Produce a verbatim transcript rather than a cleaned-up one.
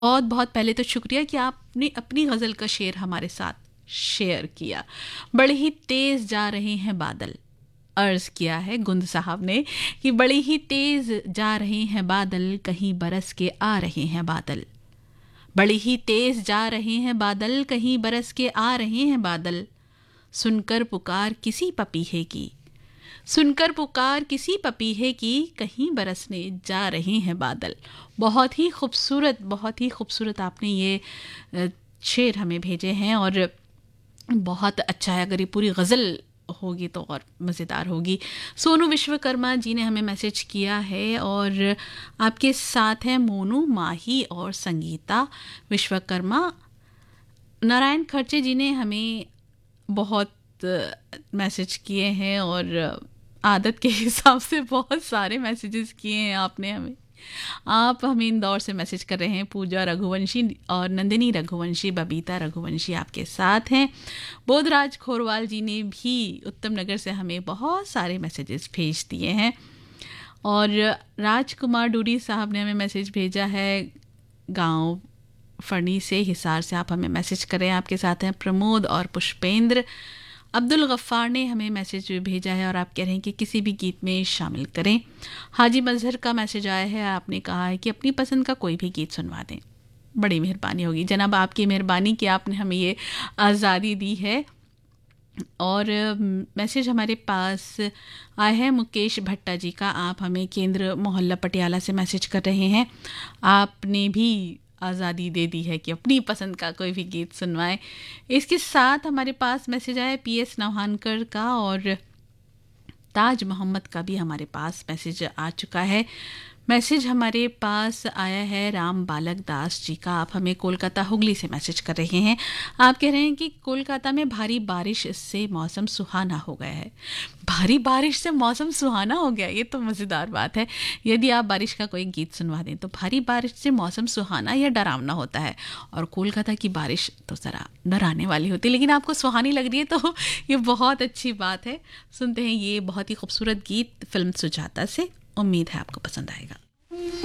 बहुत बहुत पहले तो शुक्रिया कि आपने अपनी गज़ल का शेर हमारे साथ शेयर किया। बड़े ही तेज़ जा रहे हैं बादल, अर्ज़ किया है गुंद साहब ने कि बड़े ही तेज़ जा रहे हैं बादल, कहीं बरस के आ रहे हैं बादल। बड़े ही तेज़ जा रहे हैं बादल, कहीं बरस के आ रहे हैं बादल। सुनकर पुकार किसी पपीहे की, सुनकर पुकार किसी पपीहे की, कहीं बरसने जा रहे हैं बादल। बहुत ही खूबसूरत, बहुत ही खूबसूरत आपने ये शेर हमें भेजे हैं और बहुत अच्छा है। अगर ये पूरी गज़ल होगी तो और मज़ेदार होगी। सोनू विश्वकर्मा जी ने हमें मैसेज किया है और आपके साथ हैं मोनू, माही और संगीता विश्वकर्मा। नारायण खर्चे जी ने हमें बहुत मैसेज किए हैं और आदत के हिसाब से बहुत सारे मैसेजेस किए हैं आपने हमें। आप हमें इंदौर से मैसेज कर रहे हैं। पूजा रघुवंशी और नंदिनी रघुवंशी, बबीता रघुवंशी आपके साथ हैं। बोधराज खोरवाल जी ने भी उत्तम नगर से हमें बहुत सारे मैसेजेस भेज दिए हैं और राजकुमार डूडी साहब ने हमें मैसेज भेजा है गांव फरनी से, हिसार से आप हमें मैसेज करें। आपके साथ हैं प्रमोद और पुष्पेंद्र। अब्दुल गफ्फार ने हमें मैसेज भेजा है और आप कह रहे हैं कि किसी भी गीत में शामिल करें। हाजी मजहर का मैसेज आया है, आपने कहा है कि अपनी पसंद का कोई भी गीत सुनवा दें। बड़ी मेहरबानी होगी जनाब, आपकी मेहरबानी कि आपने हमें ये आज़ादी दी है। और मैसेज हमारे पास आया है मुकेश भट्टा जी का। आप हमें केंद्र मोहल्ला पटियाला से मैसेज कर रहे हैं। आपने भी आज़ादी दे दी है कि अपनी पसंद का कोई भी गीत सुनवाएं। इसके साथ हमारे पास मैसेज आया पी एस नौहानकर का और ताज मोहम्मद का भी हमारे पास मैसेज आ चुका है। मैसेज हमारे पास आया है राम बालक दास जी का। आप हमें कोलकाता हुगली से मैसेज कर रहे हैं। आप कह रहे हैं कि कोलकाता में भारी बारिश से मौसम सुहाना हो गया है। भारी बारिश से मौसम सुहाना हो गया, ये तो मज़ेदार बात है। यदि आप बारिश का कोई गीत सुनवा दें तो भारी बारिश से मौसम सुहाना या डरावना होता है, और कोलकाता की बारिश तो ज़रा डराने वाली होती है, लेकिन आपको सुहानी लग रही है तो ये बहुत अच्छी बात है। सुनते हैं ये बहुत ही खूबसूरत गीत फिल्म सुजाता से। उम्मीद है आपको पसंद आएगा।